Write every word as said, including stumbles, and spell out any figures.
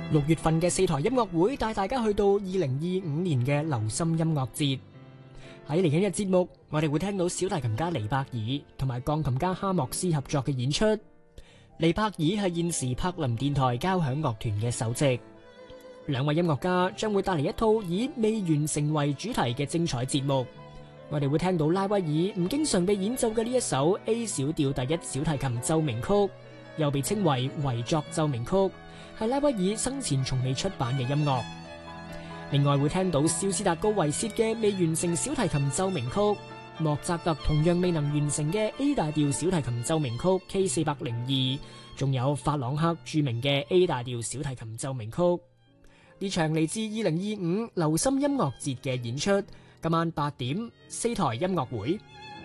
六月份嘅四台音樂會帶大家去到二零二五年嘅流心音樂節。喺嚟緊嘅節目，我哋會聽到小提琴家尼伯爾同埋鋼琴家哈莫斯合作嘅演出。尼伯爾係現時柏林電台交響樂團嘅首席。兩位音樂家將會帶嚟一套以未完成為主題嘅精彩節目。我哋會聽到拉威爾唔經常被演奏嘅呢一首 A 小調第一小提琴奏鳴曲，又被稱為遺作奏鳴曲，係拉威爾生前從未出版嘅音樂。另外會聽到肖斯達高維切嘅未完成小提琴奏鳴曲，莫扎特同樣未能完成嘅 A 大調小提琴奏鳴曲 K 四百零二，仲有法朗克著名嘅 A 大調小提琴奏鳴曲。呢場嚟自二零二五流心音樂節嘅演出，今晚八點四台音樂會。